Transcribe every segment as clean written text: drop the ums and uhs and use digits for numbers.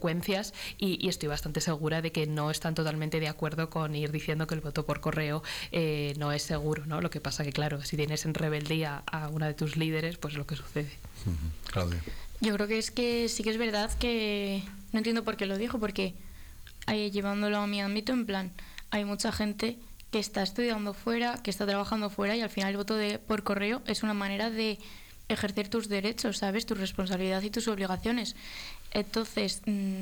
consecuencias y estoy bastante segura de que no están totalmente de acuerdo con ir diciendo que el voto por correo no es seguro, ¿no? Lo que pasa que, claro, si tienes en rebeldía a una de tus líderes, pues es lo que sucede. Claudia. Yo creo que sí que es verdad que no entiendo por qué lo dijo, porque llevándolo a mi ámbito, en plan, hay mucha gente que está estudiando fuera, que está trabajando fuera, y al final el voto por correo es una manera de ejercer tus derechos, ¿sabes? Tu responsabilidad y tus obligaciones. Entonces...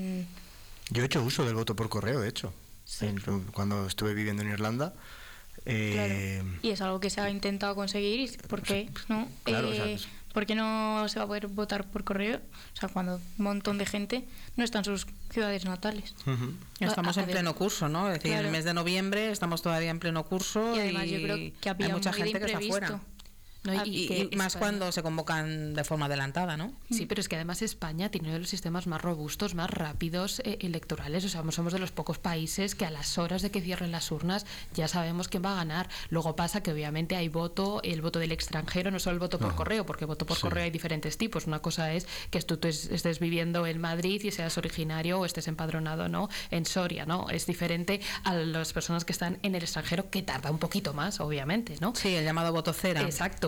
Yo he hecho uso del voto por correo, de hecho. Sí. Cuando estuve viviendo en Irlanda. Claro. Y es algo que se ha intentado conseguir. ¿Por qué no? Claro, ¿Por qué no se va a poder votar por correo? O sea, cuando un montón de gente no está en sus ciudades natales. Estamos en pleno curso, ¿no? Es decir, claro. El mes de noviembre estamos todavía en pleno curso. Y además yo creo que había hay mucha gente que está fuera. ¿no? Y más cuando se convocan de forma adelantada, ¿no? Sí, pero es que además España tiene uno de los sistemas más robustos, más rápidos electorales. O sea, somos de los pocos países que a las horas de que cierren las urnas ya sabemos quién va a ganar. Luego pasa que obviamente hay el voto del extranjero, no solo el voto por correo, porque voto por correo hay diferentes tipos. Una cosa es que tú estés viviendo en Madrid y seas originario o estés empadronado, ¿no?, en Soria, ¿no? Es diferente a las personas que están en el extranjero, que tarda un poquito más, obviamente, ¿no? Sí, el llamado voto cera. Exacto.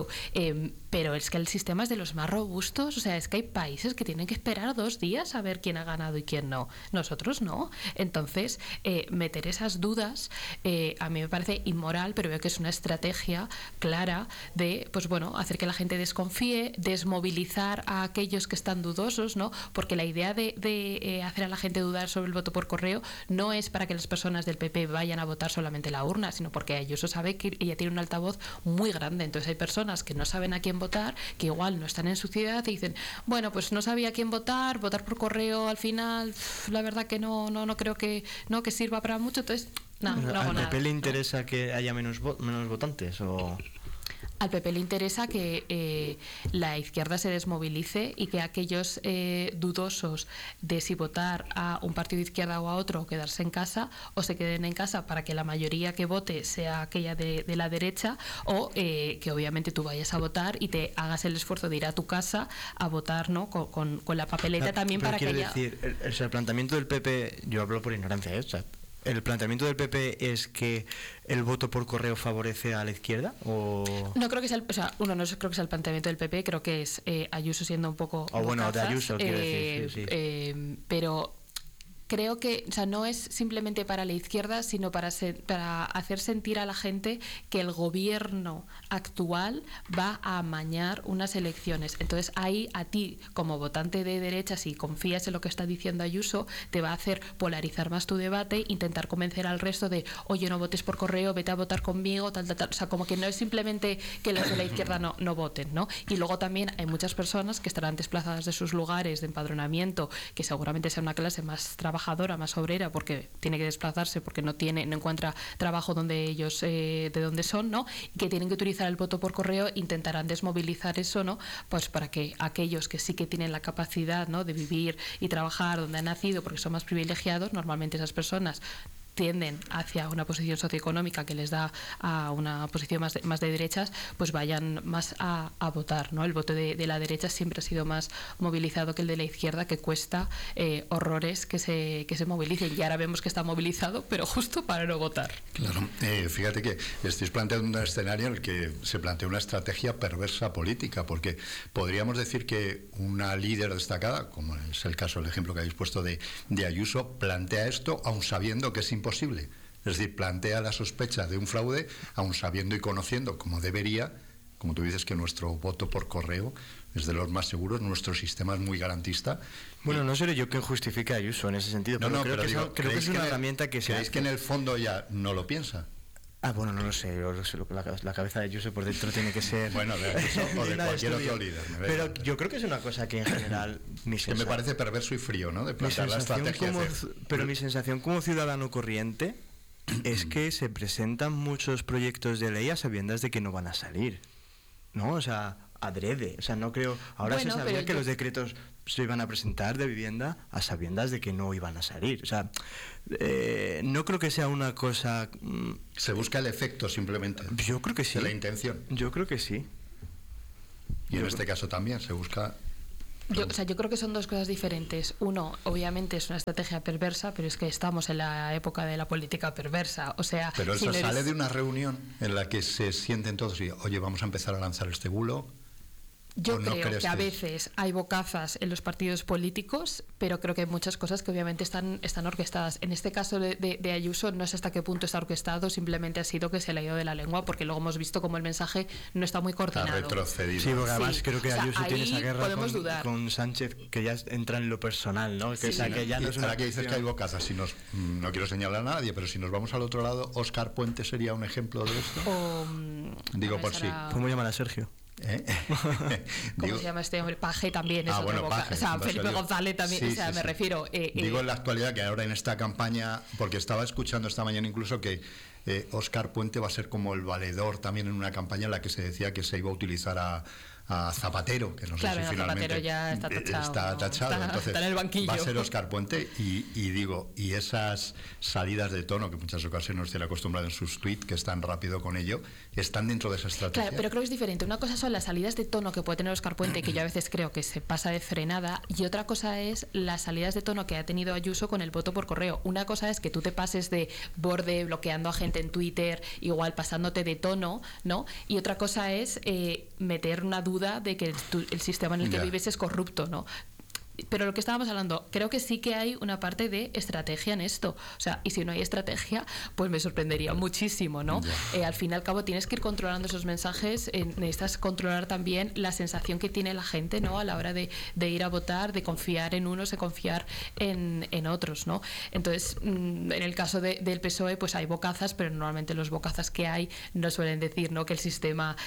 Pero es que el sistema es de los más robustos. O sea, es que hay países que tienen que esperar 2 días a ver quién ha ganado y quién no. Nosotros no. Entonces, meter esas dudas a mí me parece inmoral, pero veo que es una estrategia clara de, pues bueno, hacer que la gente desconfíe, desmovilizar a aquellos que están dudosos, ¿no? Porque la idea de hacer a la gente dudar sobre el voto por correo no es para que las personas del PP vayan a votar solamente la urna, sino porque Ayuso sabe que ella tiene un altavoz muy grande. Entonces hay personas que no saben a quién votar, que igual no están en su ciudad y dicen, bueno, pues no sabía a quién votar por correo al final, la verdad que no creo que sirva para mucho, entonces no hago nada. ¿Al PP le interesa que haya menos votantes o...? Al PP le interesa que la izquierda se desmovilice y que aquellos dudosos de si votar a un partido de izquierda o a otro o quedarse en casa, o se queden en casa para que la mayoría que vote sea aquella de la derecha, o que obviamente tú vayas a votar y te hagas el esfuerzo de ir a tu casa a votar, ¿no?, con la papeleta también, para que haya... decir, el planteamiento del PP, yo hablo por ignorancia, ¿el planteamiento del PP es que el voto por correo favorece a la izquierda? ¿O? No creo que sea no creo que sea el planteamiento del PP, creo que es Ayuso siendo un poco bueno, de Ayuso quiero decir, sí. Pero creo que, o sea, no es simplemente para la izquierda, sino para hacer sentir a la gente que el gobierno actual va a amañar unas elecciones. Entonces ahí a ti, como votante de derecha, si confías en lo que está diciendo Ayuso, te va a hacer polarizar más tu debate, intentar convencer al resto de, oye, no votes por correo, vete a votar conmigo, tal. O sea, como que no es simplemente que los de la izquierda no voten, ¿no? Y luego también hay muchas personas que estarán desplazadas de sus lugares de empadronamiento, que seguramente sea una clase más trabajadora, más obrera, porque tiene que desplazarse porque no encuentra trabajo donde ellos de donde son, ¿no? Y que tienen que utilizar el voto por correo, intentarán desmovilizar eso, ¿no? Pues para que aquellos que sí que tienen la capacidad, ¿no?, de vivir y trabajar donde han nacido, porque son más privilegiados, normalmente esas personas tienden hacia una posición socioeconómica que les da a una posición más de derechas, pues vayan más a votar, ¿no? El voto de la derecha siempre ha sido más movilizado que el de la izquierda, que cuesta horrores que se movilicen, y ahora vemos que está movilizado, pero justo para no votar. Claro, fíjate que estáis planteando un escenario en el que se plantea una estrategia perversa política, porque podríamos decir que una líder destacada, como es el caso, el ejemplo que habéis puesto de Ayuso, plantea esto aun sabiendo que es imposible. Es decir, plantea la sospecha de un fraude, aun sabiendo y conociendo, como debería, como tú dices, que nuestro voto por correo es de los más seguros, nuestro sistema es muy garantista. Bueno, no seré yo quien justifique a Ayuso en ese sentido, pero creo que es una herramienta que se... ¿Creéis que en el fondo ya no lo piensa? Bueno, no lo sé, la cabeza de Ayuso por dentro tiene que ser... Bueno, de Ayuso o de cualquier otro líder. Pero yo creo que es una cosa que en general... que me parece perverso y frío, ¿no?, de plantear la estrategia. Pero mi sensación como ciudadano corriente es que se presentan muchos proyectos de ley a sabiendas de que no van a salir, ¿no? O sea, adrede. O sea, no creo... Ahora se sabía que los decretos se iban a presentar de vivienda a sabiendas de que no iban a salir. O sea, no creo que sea una cosa... Se busca el efecto simplemente. Yo creo que sí. De la intención. Yo creo que sí. Y en este caso también se busca Yo creo que son dos cosas diferentes. Uno, obviamente es una estrategia perversa, pero es que estamos en la época de la política perversa. O sea, pero eso sale de una reunión en la que se sienten todos y, oye, vamos a empezar a lanzar este bulo. Yo creo que a veces hay bocazas en los partidos políticos, pero creo que hay muchas cosas que obviamente están orquestadas. En este caso de Ayuso no sé hasta qué punto está orquestado, simplemente ha sido que se le ha ido de la lengua, porque luego hemos visto cómo el mensaje no está muy coordinado. Está retrocedido. Sí, porque además creo que Ayuso tiene esa guerra con Sánchez que ya entra en lo personal, ¿no? Que, sí. Que ya no es ahora que dices que hay bocazas, no quiero señalar a nadie, pero si nos vamos al otro lado, Óscar Puente sería un ejemplo de esto. Digo por sí. ¿Cómo llamar a Sergio? ¿Cómo se llama este hombre? Paje también es otro bueno, boca. Paje, o sea, Felipe González también, sí, o sea, me refiero. Digo en la actualidad que ahora en esta campaña, porque estaba escuchando esta mañana incluso que Óscar Puente va a ser como el valedor también en una campaña en la que se decía que se iba a utilizar a Zapatero, que no sé si finalmente Zapatero ya está tachado, entonces está en el banquillo. Va a ser Óscar Puente y esas salidas de tono que muchas ocasiones nos tiene acostumbrado en sus tweets, que es tan rápido con ello, están dentro de esa estrategia. Claro, pero creo que es diferente. Una cosa son las salidas de tono que puede tener Óscar Puente, que yo a veces creo que se pasa de frenada, y otra cosa es las salidas de tono que ha tenido Ayuso con el voto por correo. Una cosa es que tú te pases de borde bloqueando a gente en Twitter, igual pasándote de tono, ¿no? Y otra cosa es meter una duda de que el sistema en el que vives es corrupto, ¿no? Pero lo que estábamos hablando, creo que sí que hay una parte de estrategia en esto. O sea, y si no hay estrategia, pues me sorprendería muchísimo, ¿no? Al fin y al cabo tienes que ir controlando esos mensajes, necesitas controlar también la sensación que tiene la gente, ¿no? A la hora de ir a votar, de confiar en unos, de confiar en otros, ¿no? Entonces, en el caso del PSOE, pues hay bocazas, pero normalmente los bocazas que hay no suelen decir, ¿no? Que el sistema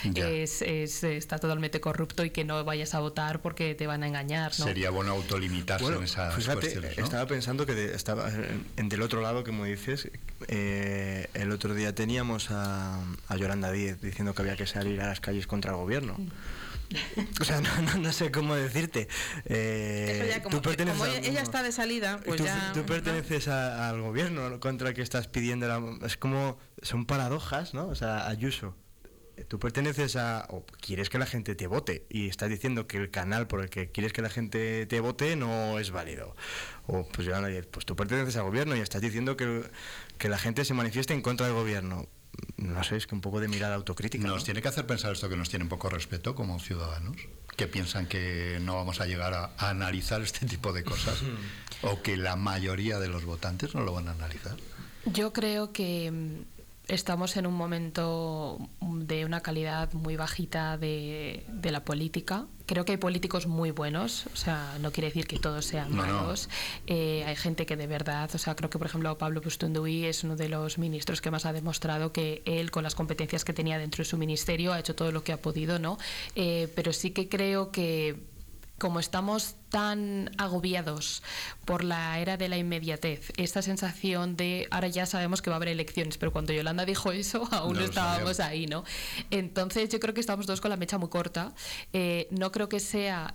está totalmente corrupto y que no vayas a votar porque te van a engañar, ¿no? Sería bueno autolimitarse en esas cuestiones, ¿no? Estaba pensando que estaba del otro lado, como dices, el otro día teníamos a Yolanda Díez diciendo que había que salir a las calles contra el gobierno. O sea, no sé cómo decirte. Eso ya, como ella está de salida, pues tú perteneces al gobierno contra el que estás pidiendo. Es como, son paradojas, ¿no? O sea, Ayuso, tú perteneces o quieres que la gente te vote y estás diciendo que el canal por el que quieres que la gente te vote no es válido. O pues tú perteneces al gobierno y estás diciendo que la gente se manifieste en contra del gobierno. No sé, es que un poco de mirada autocrítica. Nos tiene que hacer pensar esto, que nos tienen poco respeto como ciudadanos, que piensan que no vamos a llegar a analizar este tipo de cosas, o que la mayoría de los votantes no lo van a analizar. Yo creo que estamos en un momento de una calidad muy bajita de la política. Creo que hay políticos muy buenos, o sea, no quiere decir que todos sean malos. Hay gente que de verdad, o sea, creo que por ejemplo Pablo Bustunduy es uno de los ministros que más ha demostrado que él, con las competencias que tenía dentro de su ministerio, ha hecho todo lo que ha podido, ¿no? Pero sí que creo que como estamos tan agobiados por la era de la inmediatez, esta sensación de ahora ya sabemos que va a haber elecciones, pero cuando Yolanda dijo eso aún no estábamos ahí, ¿no? Entonces yo creo que estamos todos con la mecha muy corta. No creo que sea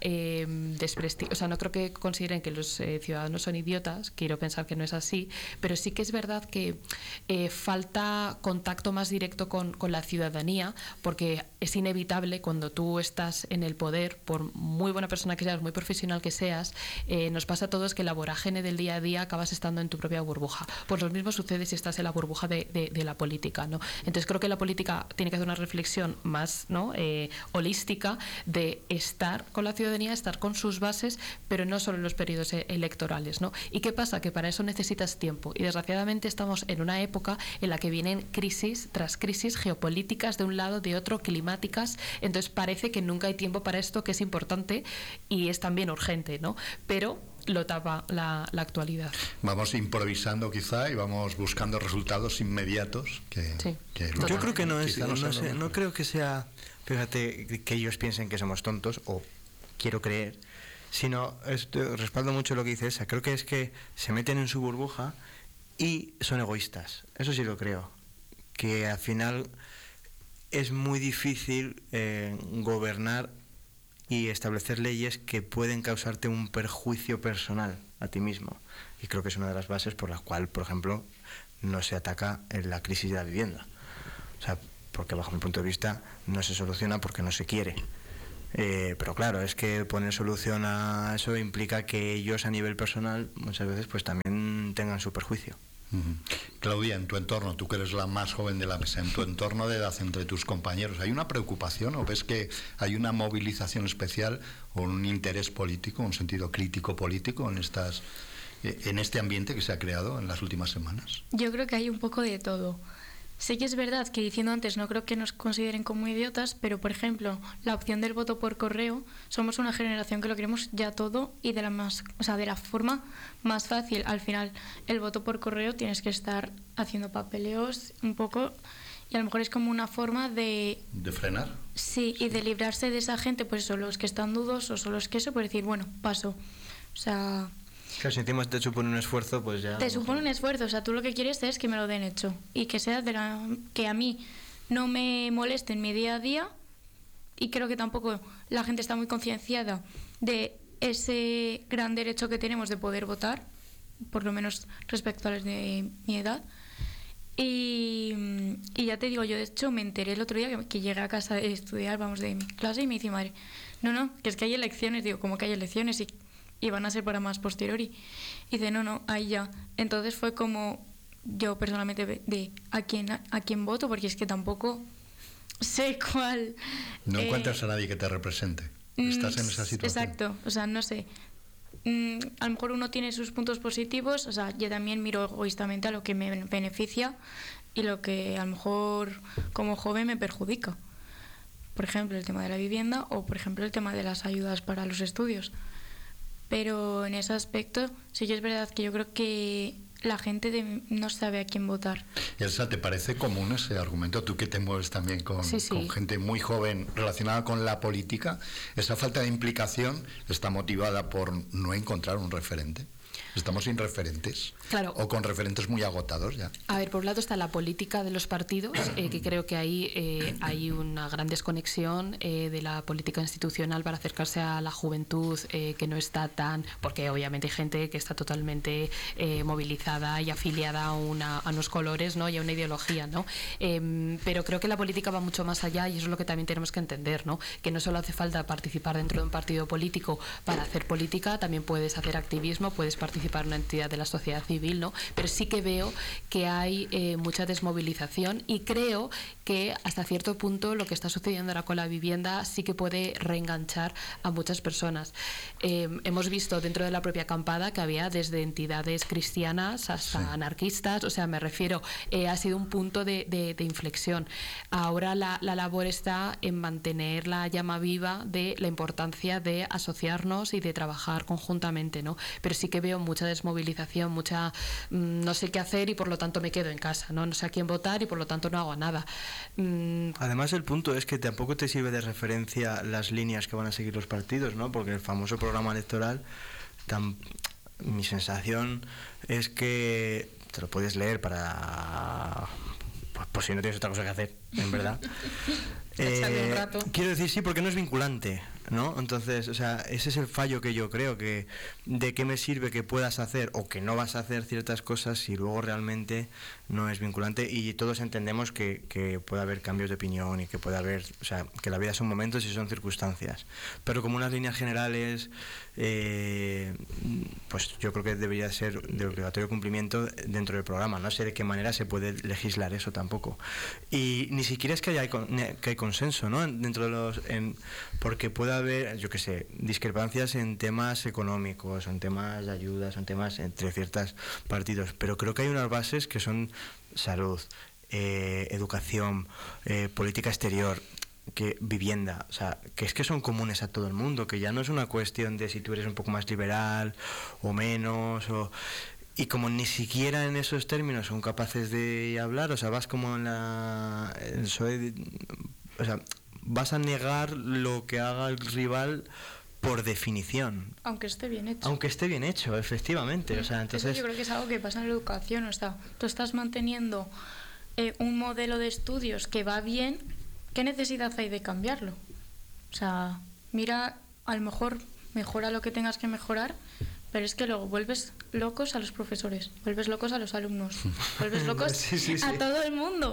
o sea, no creo que consideren que los ciudadanos son idiotas, quiero pensar que no es así, pero sí que es verdad que falta contacto más directo con la ciudadanía, porque es inevitable cuando tú estás en el poder, por muy buena persona que seas, muy profesional que seas, nos pasa a todos que la vorágine del día a día acabas estando en tu propia burbuja. Pues lo mismo sucede si estás en la burbuja de la política, ¿no? Entonces creo que la política tiene que hacer una reflexión más, ¿no? Holística, de estar con la ciudadanía, estar con sus bases, pero no solo en los periodos electorales, ¿no? ¿Y qué pasa? Que para eso necesitas tiempo, y desgraciadamente estamos en una época en la que vienen crisis tras crisis geopolíticas de un lado, de otro, climáticas. Entonces parece que nunca hay tiempo para esto, que es importante y es también urgente, ¿no? Pero lo tapa la actualidad. Vamos improvisando quizá y vamos buscando resultados inmediatos yo creo que no creo que sea, fíjate, que ellos piensen que somos tontos, o quiero creer, sino respaldo mucho lo que dice esa. Creo que es que se meten en su burbuja y son egoístas. Eso sí lo creo, que al final es muy difícil gobernar y establecer leyes que pueden causarte un perjuicio personal a ti mismo. Y creo que es una de las bases por la cual, por ejemplo, no se ataca en la crisis de la vivienda. O sea, porque bajo mi punto de vista no se soluciona porque no se quiere. Pero claro, es que poner solución a eso implica que ellos a nivel personal muchas veces pues también tengan su perjuicio. Claudia, en tu entorno, tú que eres la más joven de la mesa, en tu entorno de edad entre tus compañeros, ¿hay una preocupación o ves que hay una movilización especial o un interés político, un sentido crítico político en este ambiente que se ha creado en las últimas semanas? Yo creo que hay un poco de todo. Sí que es verdad que, diciendo antes, no creo que nos consideren como idiotas, pero por ejemplo, la opción del voto por correo, somos una generación que lo queremos ya todo y de la forma más fácil. Al final, el voto por correo tienes que estar haciendo papeleos un poco, y a lo mejor es como una forma de frenar. Sí, y de librarse de esa gente, pues eso, los que están dudosos o los que eso, por decir, bueno, paso. O sea... Claro, si encima te supone un esfuerzo, pues ya... Te supone un esfuerzo, o sea, tú lo que quieres es que me lo den hecho y que sea que a mí no me moleste en mi día a día, y creo que tampoco la gente está muy concienciada de ese gran derecho que tenemos de poder votar, por lo menos respecto a los de mi edad. Y ya te digo, yo de hecho me enteré el otro día que llegué a casa de estudiar, de mi clase, y me dice mi madre, no, que es que hay elecciones. Digo, ¿cómo que hay elecciones? Y van a ser para más posteriori. Y dice, no, ahí ya. Entonces fue como yo personalmente de a quién voto, porque es que tampoco sé cuál... No encuentras a nadie que te represente. Estás en esa situación. Exacto, o sea, no sé. A lo mejor uno tiene sus puntos positivos, o sea, yo también miro egoístamente a lo que me beneficia y lo que a lo mejor como joven me perjudica. Por ejemplo, el tema de la vivienda o, por ejemplo, el tema de las ayudas para los estudios. Pero en ese aspecto sí que es verdad que yo creo que la gente no sabe a quién votar. Elsa, ¿te parece común ese argumento? Tú que te mueves también con gente muy joven relacionada con la política, ¿esa falta de implicación está motivada por no encontrar un referente? ¿Estamos sin referentes? Claro. ¿O con referentes muy agotados ya? A ver, por un lado está la política de los partidos, que creo que ahí hay una gran desconexión de la política institucional para acercarse a la juventud, que no está tan... Porque obviamente hay gente que está totalmente movilizada y afiliada a unos colores, ¿no? Y a una ideología, ¿no? Pero creo que la política va mucho más allá, y eso es lo que también tenemos que entender, ¿no? Que no solo hace falta participar dentro de un partido político para hacer política, también puedes hacer activismo, puedes participar en una entidad de la sociedad civil, ¿no? Pero sí que veo que hay mucha desmovilización, y creo que hasta cierto punto lo que está sucediendo ahora con la vivienda sí que puede reenganchar a muchas personas. Hemos visto dentro de la propia acampada que había desde entidades cristianas hasta anarquistas, o sea, me refiero, ha sido un punto de inflexión. Ahora la labor está en mantener la llama viva de la importancia de asociarnos y de trabajar conjuntamente, ¿no? Pero sí que veo mucha desmovilización, mucha no sé qué hacer y por lo tanto me quedo en casa, no sé a quién votar y por lo tanto no hago nada. Además, el punto es que tampoco te sirve de referencia las líneas que van a seguir los partidos, ¿no? Porque el famoso programa electoral, mi sensación es que te lo puedes leer para... Pues si no tienes otra cosa que hacer, en verdad. Un rato. Quiero decir, sí, porque no es vinculante, ¿no? Entonces, o sea, ese es el fallo que yo creo, que de qué me sirve que puedas hacer o que no vas a hacer ciertas cosas si luego realmente no es vinculante. Y todos entendemos que puede haber cambios de opinión y que puede haber, o sea, que la vida son momentos y son circunstancias. Pero como unas líneas generales, pues yo creo que debería ser de obligatorio cumplimiento dentro del programa. No sé de qué manera se puede legislar eso tampoco. Y ni siquiera es que hay consenso, ¿no? Dentro de porque puede haber, yo qué sé, discrepancias en temas económicos, en temas de ayudas, en temas entre ciertos partidos, pero creo que hay unas bases que son salud, educación, política exterior, vivienda, o sea, que es que son comunes a todo el mundo, que ya no es una cuestión de si tú eres un poco más liberal o menos, y como ni siquiera en esos términos son capaces de hablar, o sea, vas como en el PSOE, o sea, vas a negar lo que haga el rival por definición. Aunque esté bien hecho. Aunque esté bien hecho, efectivamente. O sea, entonces... Eso yo creo que es algo que pasa en la educación. O sea, tú estás manteniendo un modelo de estudios que va bien, ¿qué necesidad hay de cambiarlo? O sea, mira, a lo mejor mejora lo que tengas que mejorar, pero es que luego vuelves locos a los profesores, vuelves locos a los alumnos, vuelves locos sí. a todo el mundo.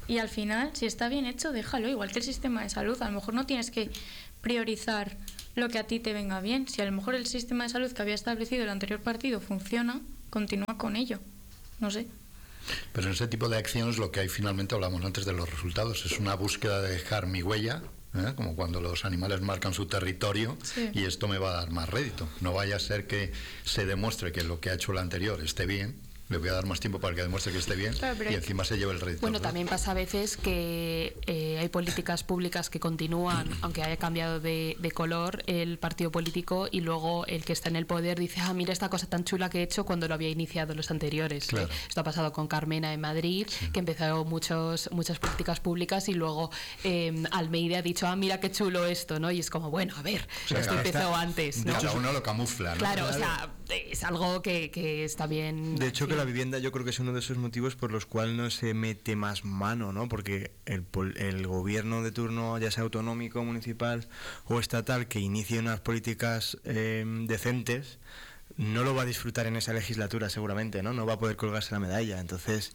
Y al final, si está bien hecho, déjalo. Igual que el sistema de salud, a lo mejor no tienes que priorizar lo que a ti te venga bien. Si a lo mejor el sistema de salud que había establecido el anterior partido funciona, continúa con ello. No sé. Pero en ese tipo de acciones lo que hay finalmente, hablamos antes de los resultados, es una búsqueda de dejar mi huella, como cuando los animales marcan su territorio, sí. Y esto me va a dar más rédito. No vaya a ser que se demuestre que lo que ha hecho el anterior esté bien, le voy a dar más tiempo para que demuestre que esté bien, claro, y encima se lleve el rédito. Bueno, también pasa a veces que hay políticas públicas que continúan, aunque haya cambiado de color el partido político, y luego el que está en el poder dice, mira esta cosa tan chula que he hecho cuando lo había iniciado los anteriores. Claro. Esto ha pasado con Carmena en Madrid, sí, que empezó muchas políticas públicas y luego Almeida ha dicho, mira qué chulo esto, ¿no? Y es como, bueno, a ver, o sea, esto empezó antes, ¿no? Cada uno lo camufla, ¿no? Claro, o sea, es algo que está bien. De hecho, que la vivienda yo creo que es uno de esos motivos por los cuales no se mete más mano, ¿no? Porque el gobierno de turno, ya sea autonómico, municipal o estatal, que inicie unas políticas decentes, no lo va a disfrutar en esa legislatura seguramente, ¿no? No va a poder colgarse la medalla. Entonces,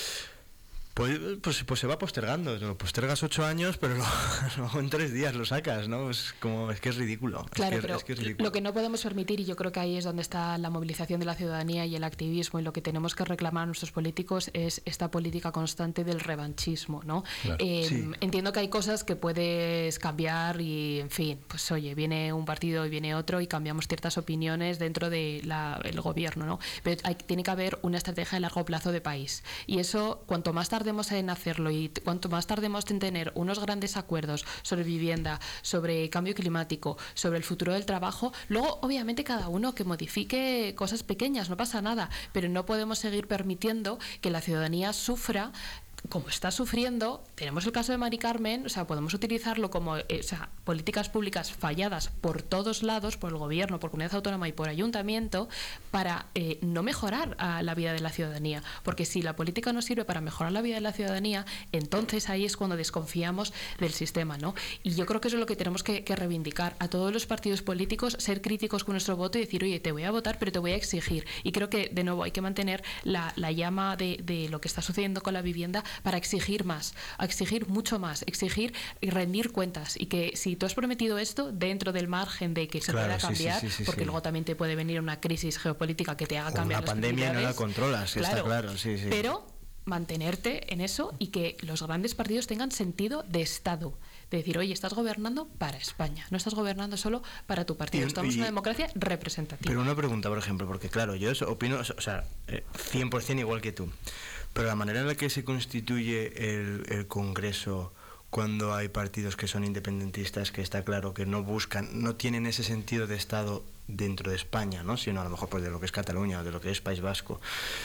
pues se va postergando. Lo postergas 8 años, pero luego en 3 días lo sacas, ¿no? Es que es ridículo. Claro, es que es ridículo. Lo que no podemos permitir, y yo creo que ahí es donde está la movilización de la ciudadanía y el activismo, y lo que tenemos que reclamar a nuestros políticos es esta política constante del revanchismo, ¿no? Claro. Sí. Entiendo que hay cosas que puedes cambiar y, en fin, pues oye, viene un partido y viene otro y cambiamos ciertas opiniones dentro del gobierno, ¿no? Pero tiene que haber una estrategia a largo plazo de país, y eso, cuanto más tardemos en hacerlo y cuanto más tardemos en tener unos grandes acuerdos sobre vivienda, sobre cambio climático, sobre el futuro del trabajo, luego obviamente cada uno que modifique cosas pequeñas, no pasa nada, pero no podemos seguir permitiendo que la ciudadanía sufra como está sufriendo. Tenemos el caso de Mari Carmen, o sea, podemos utilizarlo como políticas públicas falladas por todos lados, por el gobierno, por comunidad autónoma y por ayuntamiento, para no mejorar la vida de la ciudadanía, porque si la política no sirve para mejorar la vida de la ciudadanía, entonces ahí es cuando desconfiamos del sistema, ¿no? Y yo creo que eso es lo que tenemos que reivindicar a todos los partidos políticos, ser críticos con nuestro voto y decir, oye, te voy a votar, pero te voy a exigir. Y creo que, de nuevo, hay que mantener la llama de lo que está sucediendo con la vivienda, para exigir más, exigir mucho más, exigir y rendir cuentas, y que si tú has prometido esto, dentro del margen de que se pueda cambiar, porque luego también te puede venir una crisis geopolítica que te haga cambiar las prioridades. Una pandemia no la controlas, está claro, sí. Pero mantenerte en eso y que los grandes partidos tengan sentido de Estado. De decir, oye, estás gobernando para España, no estás gobernando solo para tu partido. Estamos en una democracia representativa. Pero una pregunta, por ejemplo, porque claro, yo opino, 100% igual que tú. Pero la manera en la que se constituye el Congreso cuando hay partidos que son independentistas, que está claro que no tienen ese sentido de Estado dentro de España, ¿no? Sino a lo mejor pues de lo que es Cataluña o de lo que es País Vasco,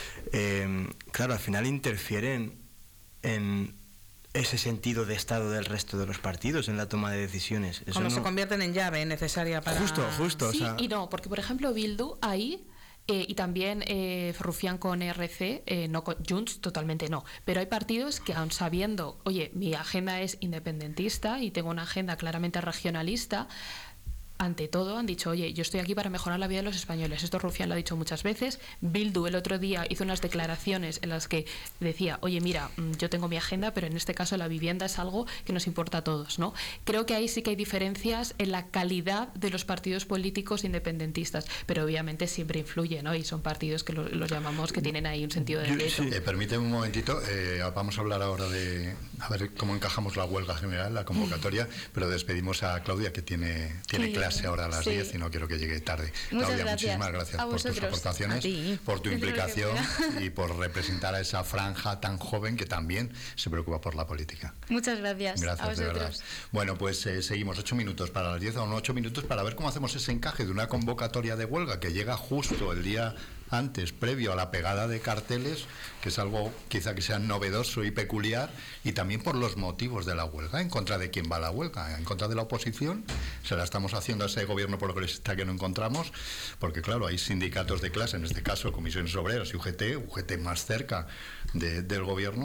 claro, al final interfieren en ese sentido de Estado del resto de los partidos en la toma de decisiones. Eso como se convierten en llave necesaria para... Justo. Sí, y no, porque por ejemplo Bildu ahí... y también Rufián con RC, no con Junts, totalmente no. Pero hay partidos que, aun sabiendo, oye, mi agenda es independentista y tengo una agenda claramente regionalista, ante todo han dicho, oye, yo estoy aquí para mejorar la vida de los españoles. Esto Rufián lo ha dicho muchas veces. Bildu el otro día hizo unas declaraciones en las que decía, oye, mira, yo tengo mi agenda, pero en este caso la vivienda es algo que nos importa a todos, ¿no? Creo que ahí sí que hay diferencias en la calidad de los partidos políticos independentistas, pero obviamente siempre influye, ¿no? Y son partidos que los llamamos, que tienen ahí un sentido de veto. Permíteme un momentito, vamos a hablar ahora de a ver cómo encajamos la huelga general, la convocatoria, pero despedimos a Claudia, que tiene clase ahora a las 10 y no quiero que llegue tarde. Claudia, muchísimas gracias por tus aportaciones, por tu implicación y por representar a esa franja tan joven que también se preocupa por la política. Muchas gracias. Gracias, de verdad. Bueno, pues seguimos 8 minutos para las 10, o 8 minutos para ver cómo hacemos ese encaje de una convocatoria de huelga que llega justo el día antes, previo a la pegada de carteles, que es algo quizá que sea novedoso y peculiar, y también por los motivos de la huelga. ¿En contra de quién va la huelga? ¿En contra de la oposición? ¿Se la estamos haciendo a ese gobierno progresista que no encontramos? Porque claro, hay sindicatos de clase, en este caso comisiones obreras y UGT más cerca del gobierno,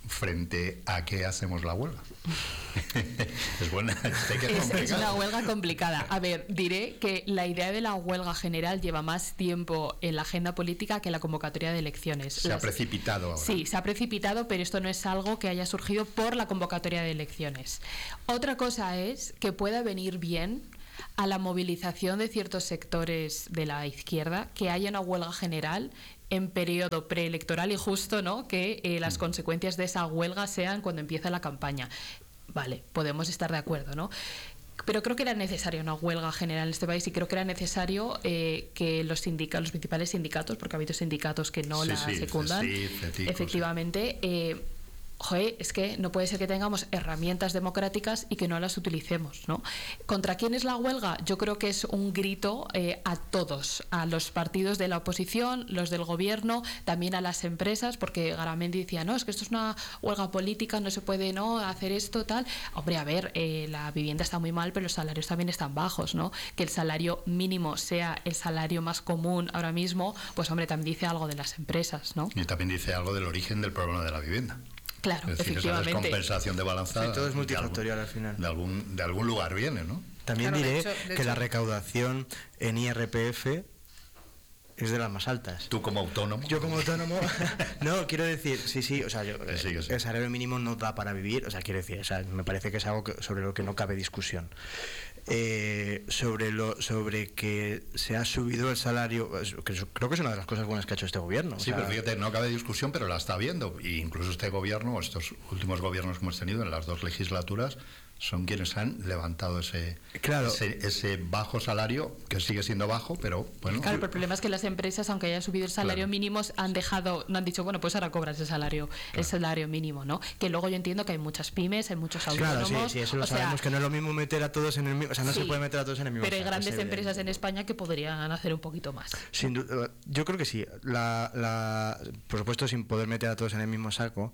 ¿frente a qué hacemos la huelga? Es buena, es una huelga complicada. A ver, diré que la idea de la huelga general lleva más tiempo en la agenda política que la convocatoria de elecciones. Se ha precipitado ahora. Sí, se ha precipitado, pero esto no es algo que haya surgido por la convocatoria de elecciones. Otra cosa es que pueda venir bien a la movilización de ciertos sectores de la izquierda que haya una huelga general en periodo preelectoral y justo, ¿no?, que las consecuencias de esa huelga sean cuando empieza la campaña. Vale, podemos estar de acuerdo, ¿no? Pero creo que era necesaria una huelga general en este país y creo que era necesario que los principales sindicatos, porque ha habido sindicatos que no la secundan, efectivamente, es que no puede ser que tengamos herramientas democráticas y que no las utilicemos, ¿no? ¿Contra quién es la huelga? Yo creo que es un grito a todos, a los partidos de la oposición, los del gobierno, también a las empresas, porque Garamendi decía, no, es que esto es una huelga política, no se puede no hacer esto, tal. Hombre, a ver, la vivienda está muy mal, pero los salarios también están bajos, ¿no? Que el salario mínimo sea el salario más común ahora mismo, pues hombre, también dice algo de las empresas, ¿no? Y también dice algo del origen del problema de la vivienda. Claro, es decir, efectivamente. Esa descompensación de balanza. Sí, todo es multifactorial al final. De algún lugar viene, ¿no? También diré que la recaudación en IRPF es de las más altas. ¿Tú como autónomo? Yo como autónomo, no, quiero decir, sí, o sea, el salario mínimo no da para vivir, o sea, quiero decir, o sea, me parece que es algo sobre lo que no cabe discusión. Sobre que se ha subido el salario, creo que es una de las cosas buenas que ha hecho este gobierno. Sí, pero fíjate, no cabe discusión, pero la está viendo. E incluso este gobierno, o estos últimos gobiernos que hemos tenido en las 2 legislaturas, son quienes han levantado ese bajo salario, que sigue siendo bajo, pero bueno. Claro, pero el problema es que las empresas, aunque haya subido el salario mínimo, no han dicho, bueno, pues ahora cobras el salario mínimo, ¿no? Que luego yo entiendo que hay muchas pymes, hay muchos autónomos. Claro, sí, eso lo sabemos, que no es lo mismo meter a todos en el mismo, o sea, no se puede meter a todos en el mismo. Pero hay grandes empresas en España que podrían hacer un poquito más. Sin duda, yo creo que sí. Por supuesto, sin poder meter a todos en el mismo saco.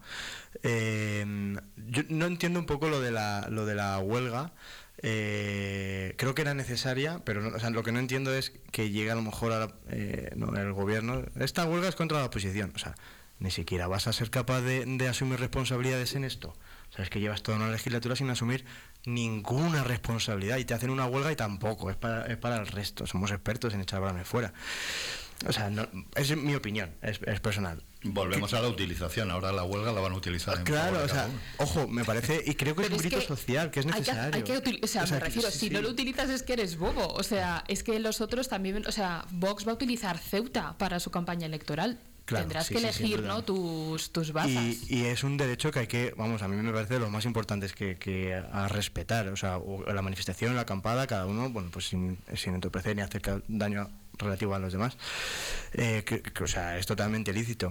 Yo no entiendo un poco lo de la huelga. Creo que era necesaria, pero no, o sea, lo que no entiendo es que llegue a lo mejor el gobierno. Esta huelga es contra la oposición. O sea, ni siquiera vas a ser capaz de asumir responsabilidades en esto. O sea, es que llevas toda una legislatura sin asumir ninguna responsabilidad y te hacen una huelga y tampoco, es para el resto. Somos expertos en echar balones fuera. O sea, no, es mi opinión, es personal. Volvemos a la utilización, ahora la huelga la van a utilizar. Claro, o sea, ojo, me parece, y creo que es un grito social, que es necesario. Me refiero, si no lo utilizas es que eres bobo. O sea, es que los otros también, o sea, Vox va a utilizar Ceuta para su campaña electoral. Claro, tendrás que elegir, ¿no?, tus bazas. Y es un derecho que hay que, vamos, a mí me parece de los más importantes que a respetar. O sea, la manifestación, la acampada, cada uno, bueno, pues sin entorpecer ni hacer daño relativo a los demás. O sea, es totalmente lícito.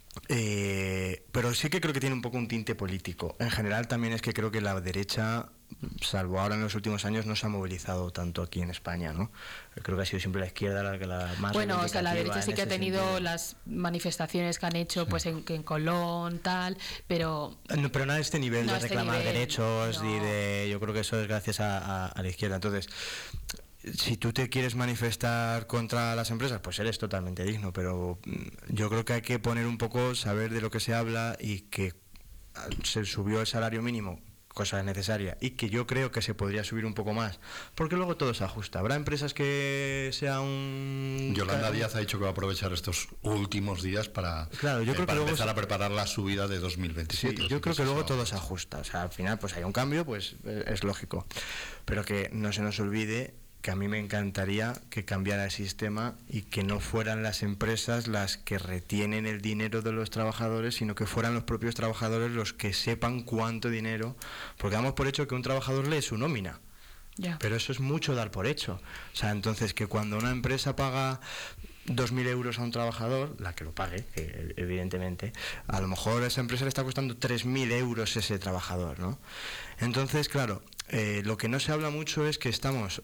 Pero sí que creo que tiene un poco un tinte político. En general también es que creo que la derecha, salvo ahora en los últimos años, no se ha movilizado tanto aquí en España, ¿no? Creo que ha sido siempre la izquierda la más... Bueno, o sea, la derecha sí que ha tenido las manifestaciones que han hecho, pues en Colón, tal, pero... No, pero no a este nivel de reclamar derechos, y de... Yo creo que eso es gracias a la izquierda. Entonces, si tú te quieres manifestar contra las empresas, pues eres totalmente digno, pero yo creo que hay que poner un poco, saber de lo que se habla, y que se subió el salario mínimo, cosa necesaria, y que yo creo que se podría subir un poco más, porque luego todo se ajusta. Habrá empresas que sea un... Yolanda Díaz ha dicho que va a aprovechar estos últimos días para empezar a preparar la subida de 2027. Sí, yo creo que luego todo se ajusta. O sea, al final pues hay un cambio, pues es lógico, pero que no se nos olvide que a mí me encantaría que cambiara el sistema y que no fueran las empresas las que retienen el dinero de los trabajadores, sino que fueran los propios trabajadores los que sepan cuánto dinero, porque damos por hecho que un trabajador lee su nómina. Ya. Pero eso es mucho dar por hecho. O sea, entonces que cuando una empresa paga 2.000 euros a un trabajador, la que lo pague, evidentemente, a lo mejor a esa empresa le está costando 3.000 euros ese trabajador, ¿no? Entonces, claro, lo que no se habla mucho es que estamos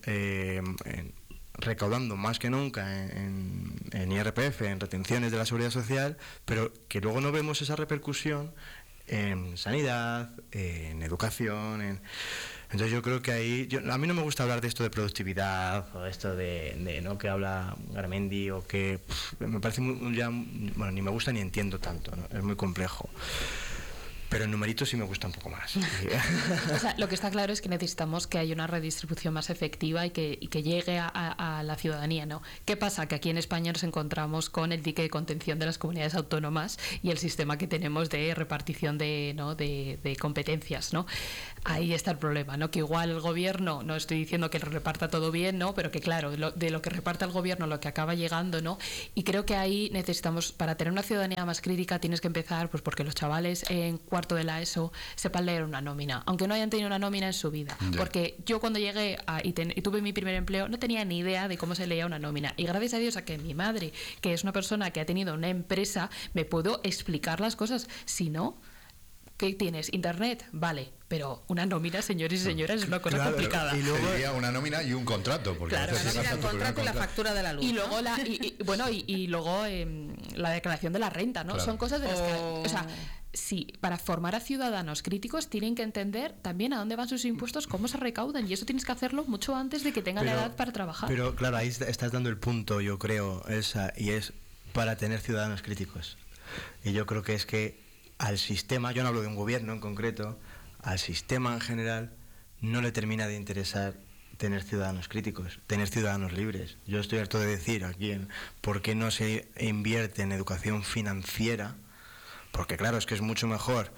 recaudando más que nunca en IRPF, en retenciones de la Seguridad Social, pero que luego no vemos esa repercusión en sanidad, en educación, Entonces yo creo que ahí... a mí no me gusta hablar de esto de productividad, o esto de ¿no?, que habla Garamendi, o que... me parece bueno, ni me gusta ni entiendo tanto, ¿no? Es muy complejo. pero en numeritos sí me gusta un poco más. O sea, lo que está claro es que necesitamos que haya una redistribución más efectiva y que llegue a la ciudadanía, ¿no? ¿Qué pasa? Que aquí en España nos encontramos con el dique de contención de las comunidades autónomas y el sistema que tenemos de repartición de competencias, ¿no? Ahí está el problema, ¿no? Que igual el gobierno, no estoy diciendo que reparta todo bien, ¿no? Pero que claro, de lo que reparta el gobierno, lo que acaba llegando, ¿no? Y creo que ahí necesitamos, para tener una ciudadanía más crítica, tienes que empezar, pues porque los chavales en cuarto de la ESO sepan leer una nómina, aunque no hayan tenido una nómina en su vida. Yeah. Porque yo cuando llegué y tuve mi primer empleo, no tenía ni idea de cómo se leía una nómina. Y gracias a Dios a que mi madre, que es una persona que ha tenido una empresa, me pudo explicar las cosas. Si no, ¿qué tienes? ¿Internet? Vale, pero una nómina, señores y señoras, es una cosa complicada. Y luego una nómina y un contrato, porque claro, el contrato y la factura de la luz. Y luego luego la declaración de la renta, ¿no? Claro. Son cosas de las que, o sea, sí, para formar a ciudadanos críticos tienen que entender también a dónde van sus impuestos, cómo se recaudan, y eso tienes que hacerlo mucho antes de que tengan la edad para trabajar. Pero claro, ahí estás dando el punto, yo creo, y es para tener ciudadanos críticos. Y yo creo que es que al sistema, yo no hablo de un gobierno en concreto, al sistema en general no le termina de interesar tener ciudadanos críticos, tener ciudadanos libres. Yo estoy harto de decir aquí, ¿por qué no se invierte en educación financiera? Porque claro, es que es mucho mejor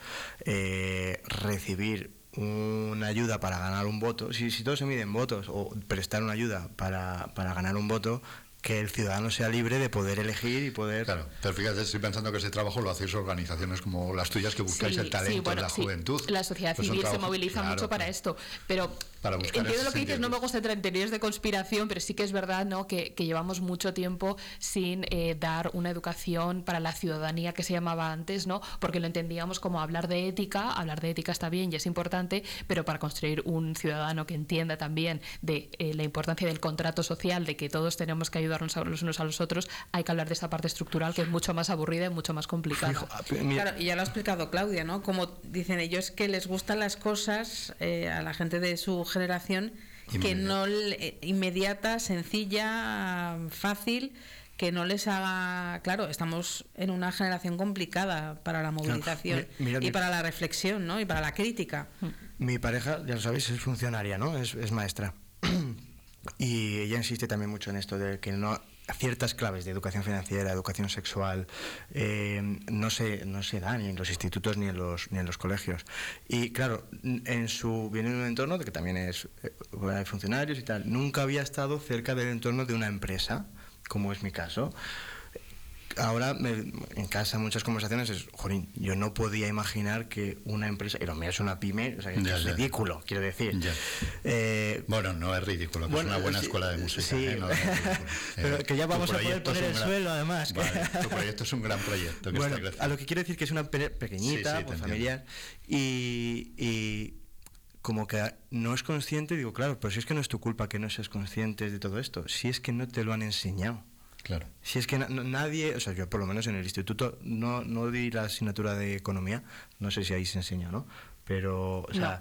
recibir una ayuda para ganar un voto, si todo se mide en votos, o prestar una ayuda para ganar un voto, que el ciudadano sea libre de poder elegir y poder... Claro, pero fíjate, estoy pensando que ese trabajo lo hacéis organizaciones como las tuyas que buscáis el talento en la juventud. La sociedad civil se moviliza mucho para esto, pero entiendo lo que dices, no me gusta entrar en teorías de conspiración, pero sí que es verdad, ¿no? que llevamos mucho tiempo sin dar una educación para la ciudadanía que se llamaba antes, ¿no? Porque lo entendíamos como hablar de ética está bien y es importante, pero para construir un ciudadano que entienda también de la importancia del contrato social, de que todos tenemos que ayudarnos los unos a los otros, hay que hablar de esta parte estructural que es mucho más aburrida y mucho más complicada. Claro, y ya lo ha explicado Claudia, ¿no? Como dicen ellos que les gustan las cosas a la gente de su generación que no inmediata, sencilla, fácil, que no les haga... Claro, estamos en una generación complicada para la movilización y para la reflexión, ¿no? Y para la crítica. Mi pareja, ya lo sabéis, es funcionaria, ¿no? Es maestra. Y ella insiste también mucho en esto de que no ciertas claves de educación financiera, educación sexual, no se dan ni en los institutos ni en los colegios. Y claro, viene de un entorno de que también es funcionarios y tal, nunca había estado cerca del entorno de una empresa, como es mi caso. Ahora en casa muchas conversaciones es, jolín, yo no podía imaginar que una empresa, y lo mío es una pyme, o sea, que es ridículo, quiero decir. Bueno, no es ridículo, que es una buena escuela de música. Sí, no pero que ya vamos a poder poner el suelo, además. Vale, tu proyecto es un gran proyecto. Que bueno, a lo que quiero decir que es una pequeñita, pues, familiar, y como que no es consciente, digo, claro, pero si es que no es tu culpa que no seas consciente de todo esto, si es que no te lo han enseñado. Claro. Si es que nadie, o sea, yo por lo menos en el instituto no di la asignatura de economía, no sé si ahí se enseña, ¿no? Pero, o sea,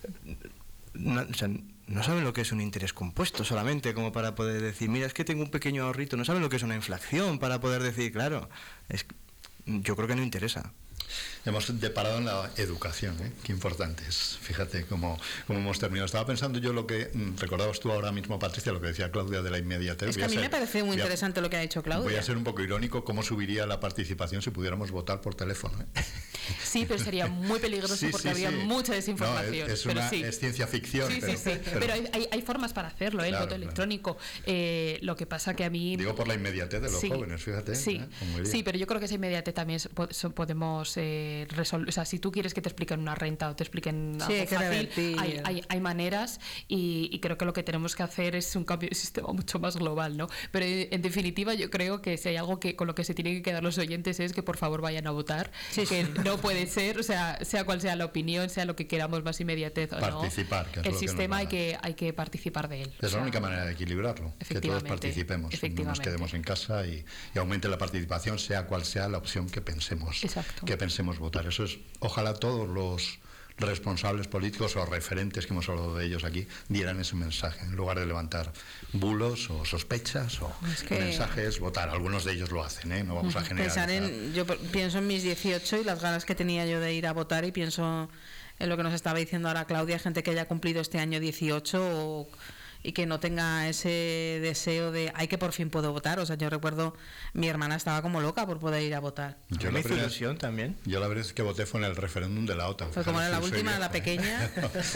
no saben lo que es un interés compuesto solamente, como para poder decir, mira, es que tengo un pequeño ahorrito, no saben lo que es una inflación para poder decir, claro, yo creo que no interesa. Hemos deparado en la educación, ¿eh? Qué importante es. Fíjate cómo hemos terminado. Estaba pensando yo lo que recordabas tú ahora mismo, Patricia, lo que decía Claudia de la inmediatez. Es que a mí me parece muy interesante lo que ha dicho Claudia. Voy a ser un poco irónico, cómo subiría la participación si pudiéramos votar por teléfono, ¿eh? Sí, pero sería muy peligroso porque habría mucha desinformación. Es ciencia ficción. Pero hay formas para hacerlo, el voto electrónico. Lo que pasa que a mí... Digo por la inmediatez de los jóvenes, fíjate. Sí, pero yo creo que esa inmediatez también podemos resolver. O sea, si tú quieres que te expliquen una renta o te expliquen algo fácil, hay maneras y creo que lo que tenemos que hacer es un cambio de sistema mucho más global, ¿no? Pero en definitiva yo creo que si hay algo con lo que se tienen que quedar los oyentes es que por favor vayan a votar, que no puede ser, o sea cual sea la opinión, sea lo que queramos, más inmediatez o participar, no, que es el lo sistema hay que participar de él. Es la única manera de equilibrarlo, que todos participemos, no nos quedemos en casa y aumente la participación, sea cual sea la opción que pensemos votar. Eso es, ojalá todos responsables políticos o referentes, que hemos hablado de ellos aquí, dieran ese mensaje, en lugar de levantar bulos o sospechas o mensajes, votar. Algunos de ellos lo hacen, ¿eh? No vamos a generalizar. Yo pienso en mis 18 y las ganas que tenía yo de ir a votar, y pienso en lo que nos estaba diciendo ahora Claudia, gente que haya cumplido este año 18 y que no tenga ese deseo de ay, que por fin puedo votar. O sea, yo recuerdo, mi hermana estaba como loca por poder ir a votar. Yo me hizo ilusión también. Yo la verdad es que voté fue en el referéndum de la OTAN. Fue como en la última, la pequeña.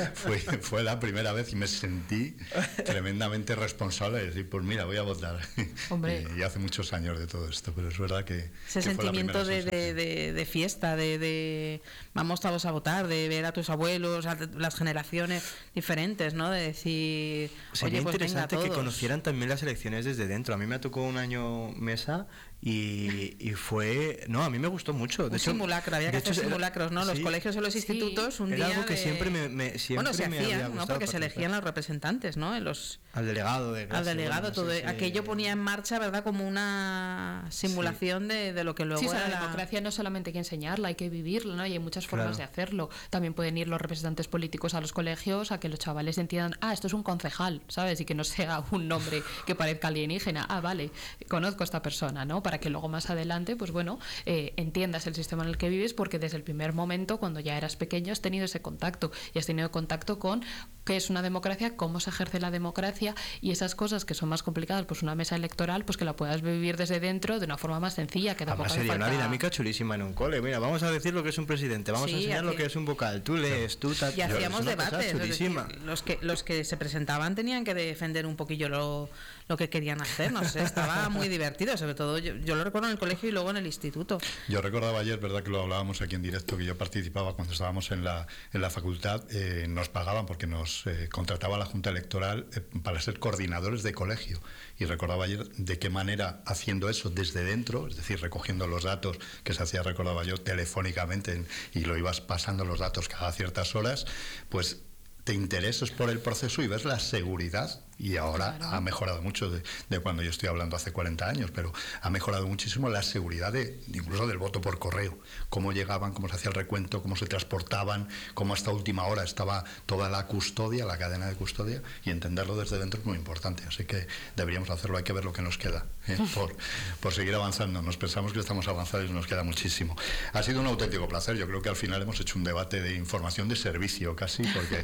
fue la primera vez y me sentí tremendamente responsable de decir, pues mira, voy a votar. Hombre. Y hace muchos años de todo esto, pero es verdad que ese sentimiento de fiesta, de vamos todos a votar, de ver a tus abuelos, a las generaciones diferentes, ¿no? De decir... Sería pues interesante venga, que conocieran también las elecciones desde dentro. A mí me tocó un año mesa y fue... No, a mí me gustó mucho. De hecho, simulacro, había que hacer simulacros, ¿no? Sí, los colegios o los institutos, un día... Era algo que siempre me se hacía, ¿no? Porque se elegían los representantes, ¿no? Al delegado de clase. Al delegado, todo. Aquello ponía en marcha, ¿verdad? Como una simulación de lo que luego era la democracia no solamente hay que enseñarla, hay que vivirla, ¿no? Y hay muchas formas de hacerlo. También pueden ir los representantes políticos a los colegios a que los chavales entiendan, esto es un concejal, ¿sabes? Y que no sea un nombre que parezca alienígena. Vale, conozco a esta persona, ¿no? Para que luego más adelante, pues bueno, entiendas el sistema en el que vives, porque desde el primer momento, cuando ya eras pequeño, has tenido ese contacto y has tenido contacto con qué es una democracia, cómo se ejerce la democracia, y esas cosas que son más complicadas, pues una mesa electoral, pues que la puedas vivir desde dentro de una forma más sencilla, que tampoco sería una dinámica chulísima en un cole. Mira, vamos a decir lo que es un presidente, vamos a enseñar lo que es un vocal, tú lees, tú... Y hacíamos debates, los que se presentaban tenían que defender un poquillo lo que querían hacer, no sé, estaba muy divertido, sobre todo yo lo recuerdo en el colegio y luego en el instituto. Yo recordaba ayer, verdad que lo hablábamos aquí en directo, que yo participaba cuando estábamos en la facultad, nos pagaban porque nos contrataba la Junta Electoral para ser coordinadores de colegio, y recordaba ayer de qué manera, haciendo eso desde dentro, es decir, recogiendo los datos que se hacía, recordaba yo, telefónicamente, y lo ibas pasando los datos cada ciertas horas, pues te interesas por el proceso y ves la seguridad, y ahora ha mejorado mucho de cuando yo estoy hablando hace 40 años, pero ha mejorado muchísimo la seguridad incluso del voto por correo, cómo llegaban, cómo se hacía el recuento, cómo se transportaban, cómo hasta última hora estaba toda la custodia, la cadena de custodia, y entenderlo desde dentro es muy importante, así que deberíamos hacerlo. Hay que ver lo que nos queda por seguir avanzando. Nos pensamos que estamos avanzados y nos queda muchísimo. Ha sido un auténtico placer. Yo creo que al final hemos hecho un debate de información de servicio casi, porque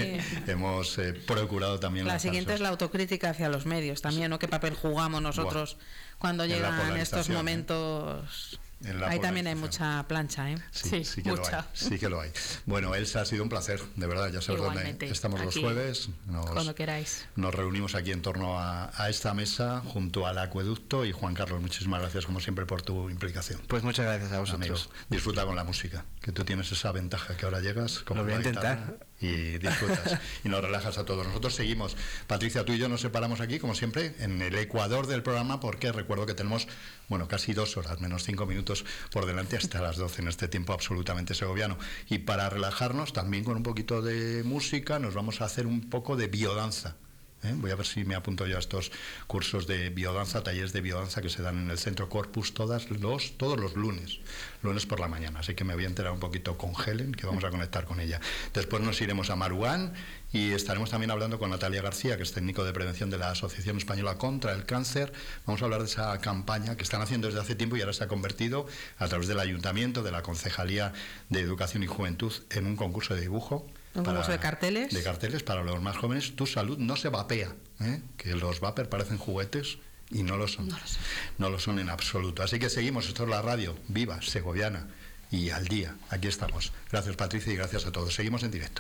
hemos procurado también la siguiente es la autocrítica hacia los medios también, ¿no? ¿Qué papel jugamos nosotros cuando llegan estos momentos? Ahí también hay mucha plancha, ¿eh? Sí que mucha. Sí que lo hay. Bueno, Elsa, ha sido un placer, de verdad. Ya sabes dónde estamos los jueves. Cuando queráis. Nos reunimos aquí en torno a esta mesa junto al acueducto. Y Juan Carlos, muchísimas gracias como siempre por tu implicación. Pues muchas gracias a vosotros. Amigos, disfruta con la música, que tú tienes esa ventaja, que ahora llegas como lo voy a intentar. Y disfrutas y nos relajas a todos. Nosotros seguimos, Patricia, tú y yo nos separamos aquí como siempre en el ecuador del programa, porque recuerdo que tenemos casi 2 horas menos 5 minutos por delante hasta las 12 en este tiempo absolutamente segoviano, y para relajarnos también con un poquito de música nos vamos a hacer un poco de biodanza. Voy a ver si me apunto yo a estos cursos de biodanza, talleres de biodanza que se dan en el Centro Corpus todos los lunes por la mañana, así que me voy a enterar un poquito con Helen, que vamos a conectar con ella. Después nos iremos a Maruán y estaremos también hablando con Natalia García, que es técnico de prevención de la Asociación Española contra el Cáncer. Vamos a hablar de esa campaña que están haciendo desde hace tiempo y ahora se ha convertido a través del Ayuntamiento, de la Concejalía de Educación y Juventud, en un concurso de dibujo. Un concurso de carteles. De carteles para los más jóvenes. Tu salud no se vapea, que los vapers parecen juguetes y no lo son. No lo son en absoluto. Así que seguimos. Esto es la radio viva, segoviana y al día. Aquí estamos. Gracias, Patricia, y gracias a todos. Seguimos en directo.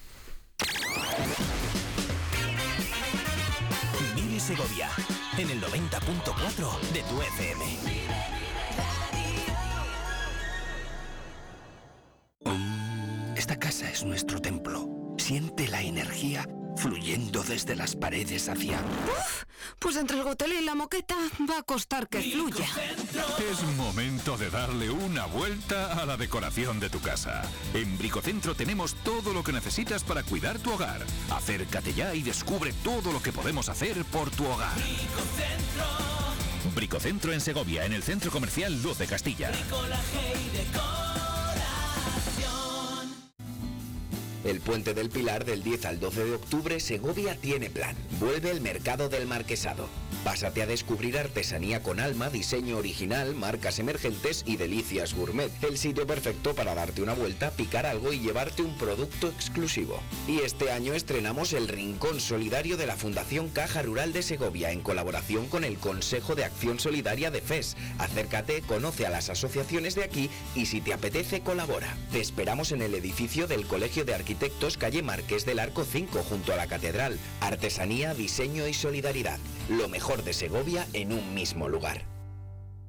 Vive Segovia en el 90.4 de tu FM. Esta casa es nuestro templo. Siente la energía fluyendo desde las paredes hacia... ¡Uf! Pues entre el gotelé y la moqueta va a costar que fluya. Es momento de darle una vuelta a la decoración de tu casa. En Bricocentro tenemos todo lo que necesitas para cuidar tu hogar. Acércate ya y descubre todo lo que podemos hacer por tu hogar. Bricocentro en Segovia, en el Centro Comercial Luz de Castilla. El Puente del Pilar del 10 al 12 de octubre, Segovia tiene plan. Vuelve el Mercado del Marquesado. Pásate a descubrir artesanía con alma, diseño original, marcas emergentes y delicias gourmet. El sitio perfecto para darte una vuelta, picar algo y llevarte un producto exclusivo. Y este año estrenamos el Rincón Solidario de la Fundación Caja Rural de Segovia en colaboración con el Consejo de Acción Solidaria de FES. Acércate, conoce a las asociaciones de aquí y si te apetece, colabora. Te esperamos en el edificio del Colegio de Arquitectos, calle Marqués del Arco 5, junto a la Catedral. Artesanía, diseño y solidaridad. Lo mejor de Segovia en un mismo lugar.